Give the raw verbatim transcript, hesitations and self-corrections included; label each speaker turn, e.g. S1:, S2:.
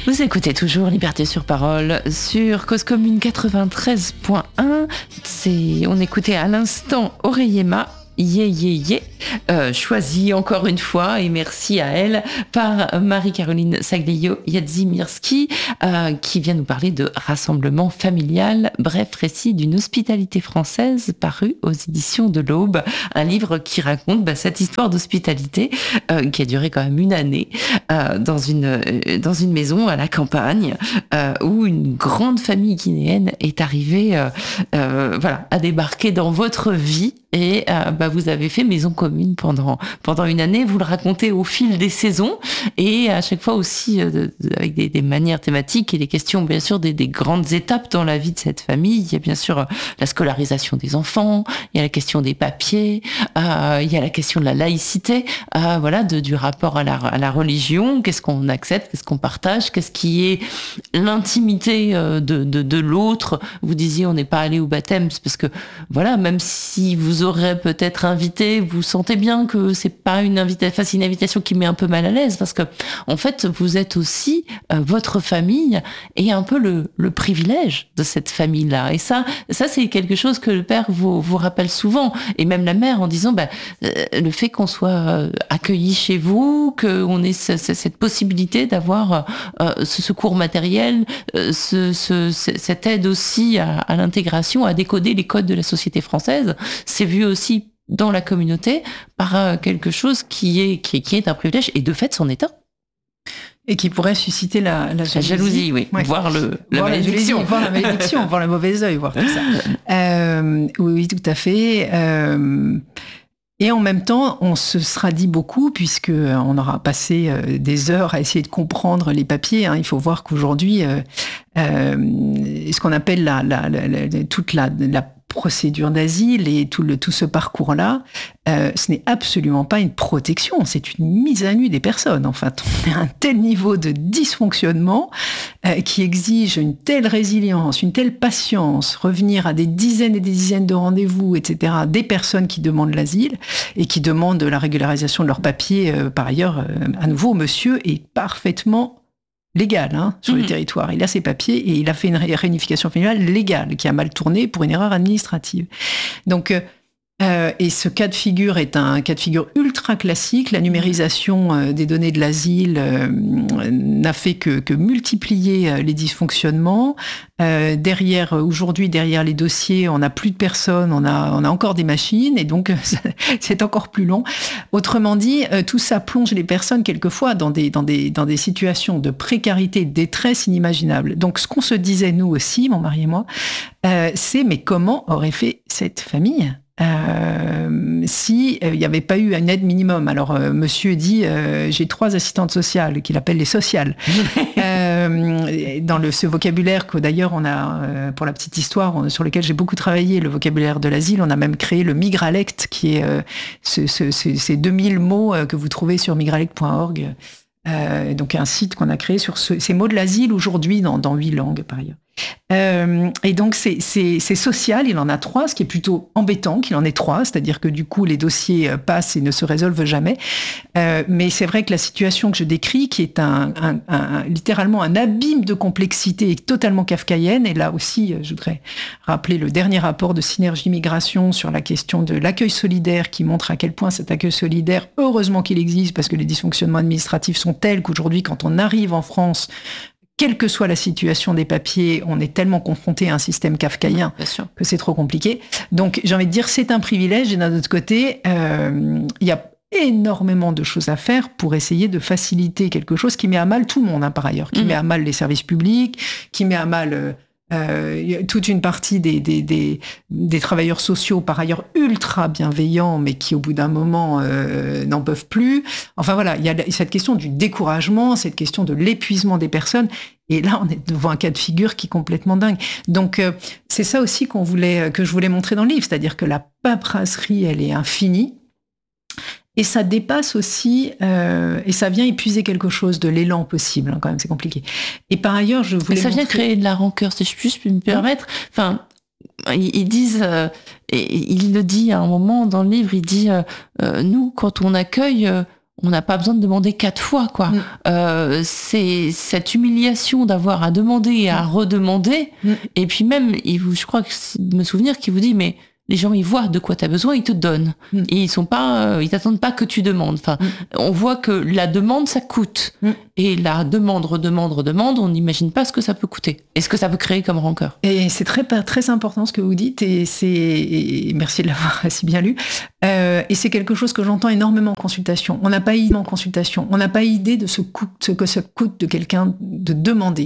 S1: Vous écoutez toujours Liberté sur Parole sur Cause Commune quatre-vingt-treize point un. C'est, on écoutait à l'instant Oreyema. Yé, yé, yé, euh, choisi encore une fois, et merci à elle, par Marie-Caroline Saglio-Yadzimirski, euh, qui vient nous parler de Rassemblement familial, bref récit d'une hospitalité française, paru aux éditions de l'Aube, un livre qui raconte bah, cette histoire d'hospitalité euh, qui a duré quand même une année euh, dans une euh, dans une maison à la campagne euh, où une grande famille guinéenne est arrivée, euh, euh, voilà, à débarquer dans votre vie. Et euh, bah, vous avez fait maison commune pendant pendant une année. Vous le racontez au fil des saisons et à chaque fois aussi euh, de, de, avec des, des manières thématiques et des questions bien sûr des, des grandes étapes dans la vie de cette famille. Il y a bien sûr euh, la scolarisation des enfants, il y a la question des papiers, euh, il y a la question de la laïcité, euh, voilà, de, du rapport à la, à la religion. Qu'est-ce qu'on accepte, qu'est-ce qu'on partage, qu'est-ce qui est l'intimité euh, de, de de l'autre. Vous disiez on n'est pas allé au baptême, c'est parce que voilà, même si vous aurez peut-être invité, vous sentez bien que c'est pas une invitation, enfin, c'est une invitation qui met un peu mal à l'aise parce que en fait vous êtes aussi euh, votre famille et un peu le, le privilège de cette famille-là. Et ça, ça c'est quelque chose que le père vous, vous rappelle souvent et même la mère en disant bah, euh, le fait qu'on soit accueilli chez vous, qu'on ait ce, ce, cette possibilité d'avoir euh, ce secours matériel, euh, ce, ce, cette aide aussi à, à l'intégration, à décoder les codes de la société française, c'est vu aussi dans la communauté par quelque chose qui est, qui est, qui est un privilège et de fait son état.
S2: Et qui pourrait susciter la, la jalousie. La jalousie,
S1: oui. Ouais. Voir, le, la,
S2: voir
S1: malédiction.
S2: La voir la malédiction, voir le mauvais œil, voir tout ça. Euh, oui, oui, tout à fait. Euh, et en même temps, on se sera dit beaucoup, puisqu'on aura passé des heures à essayer de comprendre les papiers. Hein. Il faut voir qu'aujourd'hui, euh, euh, ce qu'on appelle la, la, la, la, toute la, la procédure d'asile et tout, le, tout ce parcours-là, euh, ce n'est absolument pas une protection, c'est une mise à nu des personnes. Enfin, on est à un tel niveau de dysfonctionnement euh, qui exige une telle résilience, une telle patience, revenir à des dizaines et des dizaines de rendez-vous, et cetera, des personnes qui demandent l'asile et qui demandent la régularisation de leurs papiers. Euh, par ailleurs, euh, à nouveau, monsieur est parfaitement légal hein, sur mmh. le territoire. Il a ses papiers et il a fait une réunification familiale légale qui a mal tourné pour une erreur administrative. Donc, euh, et ce cas de figure est un cas de figure ultra classique. La numérisation euh, des données de l'asile euh, n'a fait que, que multiplier euh, les dysfonctionnements. Euh, derrière, aujourd'hui, derrière les dossiers, on n'a plus de personnes, on a, on a encore des machines, et donc c'est encore plus long. Autrement dit, euh, tout ça plonge les personnes quelquefois dans des, dans des, dans des situations de précarité, de détresse inimaginables. Donc, ce qu'on se disait nous aussi, mon mari et moi, euh, c'est mais comment aurait fait cette famille Euh, si il euh, n'y avait pas eu une aide minimum. Alors, euh, monsieur dit, euh, j'ai trois assistantes sociales, qu'il appelle les sociales. euh, dans le, ce vocabulaire que d'ailleurs, on a, euh, pour la petite histoire, on, sur lequel j'ai beaucoup travaillé, le vocabulaire de l'asile, on a même créé le Migralect, qui est euh, ce, ce, ce, ces deux mille mots euh, que vous trouvez sur migralect point org. Euh, donc, un site qu'on a créé sur ce, ces mots de l'asile aujourd'hui dans, dans huit langues, par ailleurs. Euh, et donc c'est, c'est, c'est social, il en a trois, ce qui est plutôt embêtant qu'il en ait trois, c'est-à-dire que du coup les dossiers passent et ne se résolvent jamais. Euh, mais c'est vrai que la situation que je décris, qui est un, un, un, littéralement un abîme de complexité totalement kafkaïenne, et là aussi je voudrais rappeler le dernier rapport de Synergie Migration sur la question de l'accueil solidaire qui montre à quel point cet accueil solidaire, heureusement qu'il existe parce que les dysfonctionnements administratifs sont tels qu'aujourd'hui quand on arrive en France, quelle que soit la situation des papiers, on est tellement confronté à un système kafkaïen que c'est trop compliqué. Donc, j'ai envie de dire, c'est un privilège. Et d'un autre côté, euh, il y a énormément de choses à faire pour essayer de faciliter quelque chose qui met à mal tout le monde, hein, par ailleurs, qui mmh. met à mal les services publics, qui met à mal... Euh, Euh, toute une partie des, des, des, des travailleurs sociaux, par ailleurs ultra bienveillants, mais qui au bout d'un moment euh, n'en peuvent plus. Enfin voilà, il y a cette question du découragement, cette question de l'épuisement des personnes. Et là, on est devant un cas de figure qui est complètement dingue. Donc, euh, c'est ça aussi qu'on voulait, que je voulais montrer dans le livre, c'est-à-dire que la paperasserie, elle est infinie. Et ça dépasse aussi, euh, et ça vient épuiser quelque chose de l'élan possible, hein, quand même, c'est compliqué. Et par ailleurs, je voulais...
S1: Mais ça
S2: montrer...
S1: vient créer de la rancœur, si je puis, je puis me permettre. Enfin, ils, ils disent, euh, et il le dit à un moment dans le livre, il dit, euh, euh, nous, quand on accueille, euh, on n'a pas besoin de demander quatre fois, quoi. Mm. Euh, c'est cette humiliation d'avoir à demander et à redemander. Mm. Et puis même, il vous, je crois que c'est de me souvenir qu'il vous dit, mais les gens, ils voient de quoi tu as besoin, ils te donnent. Mm. Et ils sont pas, euh, ils t'attendent pas que tu demandes. Enfin, mm. on voit que la demande, ça coûte. Mm. Et la demande, redemande, redemande, on n'imagine pas ce que ça peut coûter. Et ce que ça peut créer comme rancœur.
S2: Et c'est très, très important ce que vous dites. Et c'est, et merci de l'avoir si bien lu. Euh, et c'est quelque chose que j'entends énormément en consultation. On n'a pas idée en consultation. On n'a pas idée de ce, coût, ce que ça coûte de quelqu'un de demander.